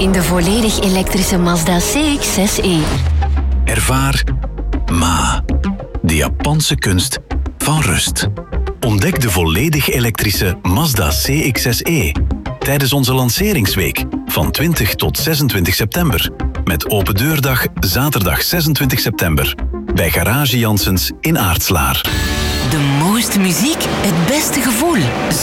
in de volledig elektrische Mazda CX-6e. Ervaar Ma, de Japanse kunst van rust. Ontdek de volledig elektrische Mazda CX-6e tijdens onze lanceringsweek van 20 tot 26 september. Met open deurdag zaterdag 26 september bij Garage Janssens in Aartslaar. De mooiste muziek, het beste gevoel.